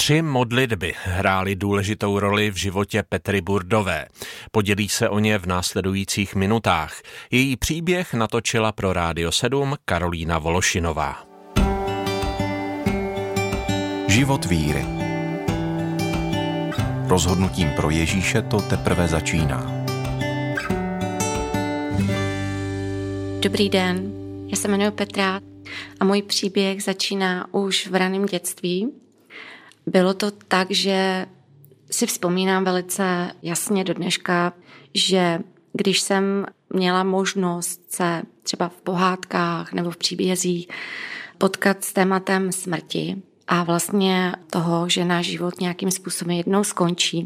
3 modlitby hrály důležitou roli v životě Petry Burdové. Podělí se o ně v následujících minutách. Její příběh natočila pro Rádio 7 Karolína Vološinová. Život víry. Rozhodnutím pro Ježíše to teprve začíná. Dobrý den, já se jmenuji Petra a můj příběh začíná už v raném dětství. Bylo to tak, že si vzpomínám velice jasně do dneška, že když jsem měla možnost se třeba v pohádkách nebo v příbězích potkat s tématem smrti a vlastně toho, že náš život nějakým způsobem jednou skončí,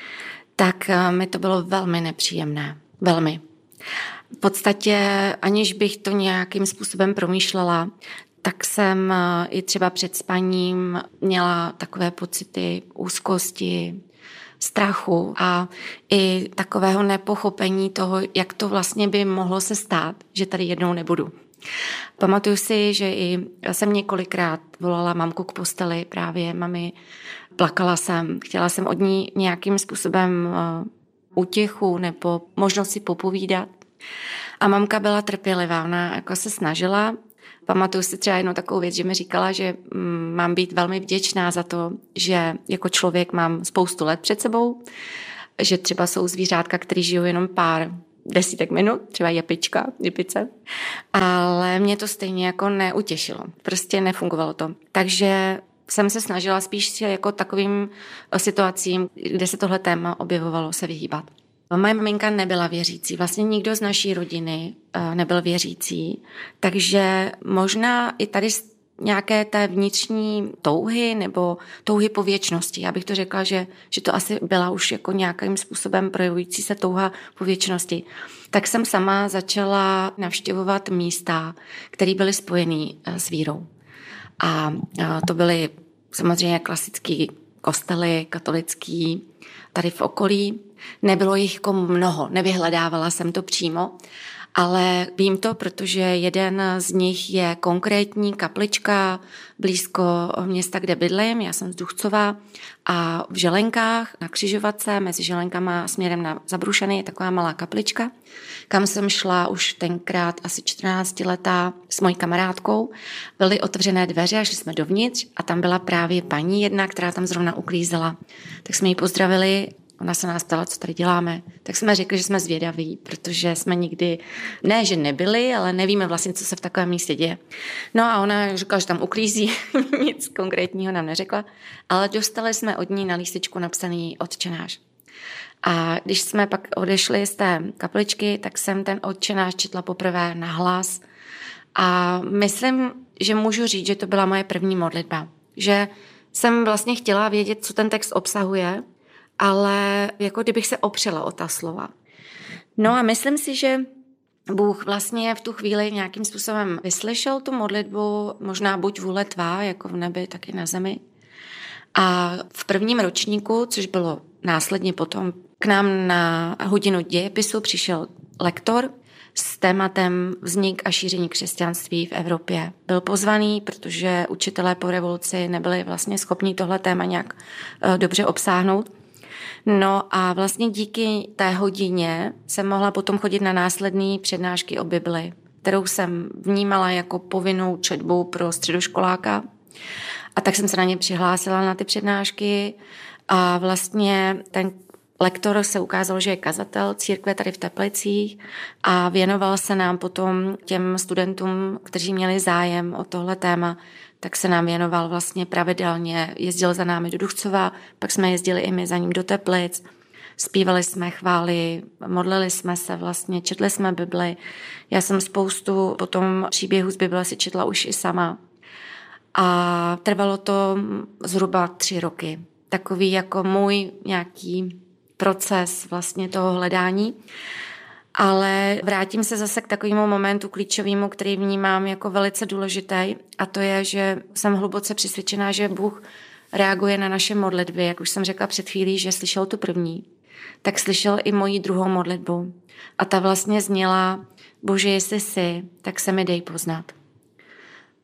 tak mi to bylo velmi nepříjemné. Velmi. V podstatě, aniž bych to nějakým způsobem promýšlela, tak jsem i třeba před spaním měla takové pocity úzkosti, strachu a i takového nepochopení toho, jak to vlastně by mohlo se stát, že tady jednou nebudu. Pamatuju si, že i jsem několikrát volala mamku k posteli, právě mami, plakala jsem, chtěla jsem od ní nějakým způsobem útěchu nebo možnost si popovídat. A mamka byla trpělivá, ona jako se snažila. Pamatuju si třeba jednou takovou věc, že mi říkala, že mám být velmi vděčná za to, že jako člověk mám spoustu let před sebou, že třeba jsou zvířátka, které žijou jenom pár desítek minut, třeba jepice, ale mě to stejně jako neutěšilo. Prostě nefungovalo to. Takže jsem se snažila spíš jako takovým situacím, kde se tohle téma objevovalo, se vyhýbat. Moje maminka nebyla věřící, vlastně nikdo z naší rodiny nebyl věřící, takže možná i tady nějaké té vnitřní touhy nebo touhy po věčnosti. Já bych to řekla, že to asi byla už jako nějakým způsobem projevující se touha po věčnosti. Tak jsem sama začala navštěvovat místa, které byly spojené s vírou. A to byly samozřejmě klasické kostely, katolický, tady v okolí. Nebylo jich jako mnoho, nevyhledávala jsem to přímo, ale vím to, protože jeden z nich je konkrétní kaplička blízko města, kde bydlím, já jsem z Duchcova, a v Želenkách na křižovatce mezi Želenkama směrem na Zabrušany je taková malá kaplička, kam jsem šla už tenkrát asi 14letá s mojí kamarádkou. Byly otevřené dveře a šli jsme dovnitř a tam byla právě paní jedna, která tam zrovna uklízela. Tak jsme ji pozdravili. Ona se nás ptala, co tady děláme. Tak jsme řekli, že jsme zvědaví, protože jsme nikdy, ne, že nebyli, ale nevíme vlastně, co se v takovém místě děje. No a ona říkala, že tam uklízí, nic konkrétního nám neřekla, ale dostali jsme od ní na lístečku napsaný Otčenáš. A když jsme pak odešli z té kapličky, tak jsem ten Otčenáš četla poprvé nahlas. A myslím, že můžu říct, že to byla moje první modlitba. Že jsem vlastně chtěla vědět, co ten text obsahuje, ale jako kdybych se opřela o ta slova. No a myslím si, že Bůh vlastně v tu chvíli nějakým způsobem vyslyšel tu modlitbu, možná buď vůle tvá, jako v nebi, tak i na zemi. A v prvním ročníku, což bylo následně potom, k nám na hodinu dějepisu přišel lektor s tématem vznik a šíření křesťanství v Evropě. Byl pozvaný, protože učitelé po revoluci nebyli vlastně schopni tohle téma nějak dobře obsáhnout. No a vlastně díky té hodině jsem mohla potom chodit na následné přednášky o Bibli, kterou jsem vnímala jako povinnou četbu pro středoškoláka. A tak jsem se na ně přihlásila na ty přednášky a vlastně ten lektor se ukázal, že je kazatel církve tady v Teplicích a věnoval se nám potom těm studentům, kteří měli zájem o tohle téma, tak se nám věnoval vlastně pravidelně, jezdil za námi do Duchcova, pak jsme jezdili i my za ním do Teplic, zpívali jsme chvály, modlili jsme se vlastně, četli jsme Bibli. Já jsem spoustu potom příběhů z Bible si četla už i sama. A trvalo to zhruba 3 roky. Takový jako můj nějaký proces vlastně toho hledání. Ale vrátím se zase k takovému momentu klíčovému, který vnímám jako velice důležitý, a to je, že jsem hluboce přesvědčená, že Bůh reaguje na naše modlitby. Jak už jsem řekla před chvílí, že slyšel tu první, tak slyšel i moji druhou modlitbu. A ta vlastně zněla: Bože, jestli jsi, tak se mi dej poznat.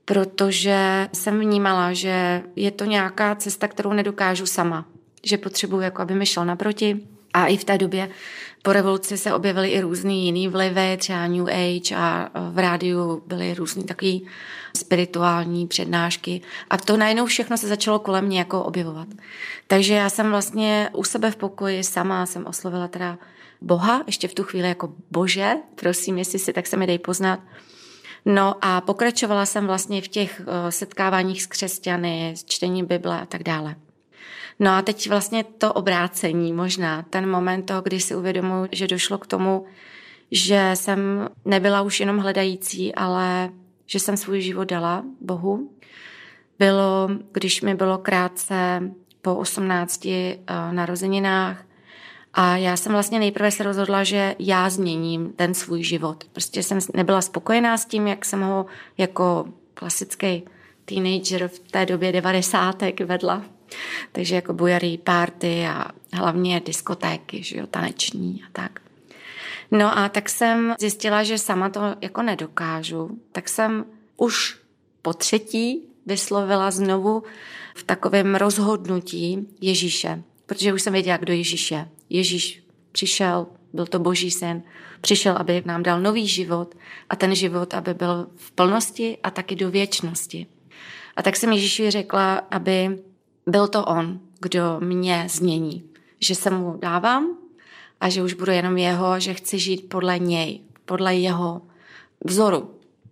protože jsem vnímala, že je to nějaká cesta, kterou nedokážu sama, že potřebuji, jako aby mi šel naproti. A i v té době po revoluci se objevily i různý jiný vlivy, třeba New Age, a v rádiu byly různý takový spirituální přednášky. A to najednou všechno se začalo kolem mě jako objevovat. Takže já jsem vlastně u sebe v pokoji sama jsem oslovila teda Boha, ještě v tu chvíli jako Bože, prosím, jestli si, tak se mi dej poznat. No a pokračovala jsem vlastně v těch setkáváních s křesťany, čtení Bible a tak dále. No a teď vlastně to obrácení možná, ten moment toho, kdy si uvědomuji, že došlo k tomu, že jsem nebyla už jenom hledající, ale že jsem svůj život dala Bohu. Bylo, když mi bylo krátce po 18 narozeninách a já jsem vlastně nejprve se rozhodla, že já změním ten svůj život. Prostě jsem nebyla spokojená s tím, jak jsem ho jako klasický teenager v té době 90. vedla. Takže jako bujarý party a hlavně diskotéky, že jo, taneční a tak. No a tak jsem zjistila, že sama to jako nedokážu. Tak jsem už po třetí vyslovila znovu v takovém rozhodnutí Ježíše. Protože už jsem věděla, kdo Ježíš je. Ježíš přišel, byl to Boží syn, přišel, aby nám dal nový život a ten život, aby byl v plnosti a taky do věčnosti. A tak jsem Ježíši řekla, aby byl to on, kdo mě změní. Že se mu dávám a že už budu jenom jeho, že chci žít podle něj, podle jeho vzoru.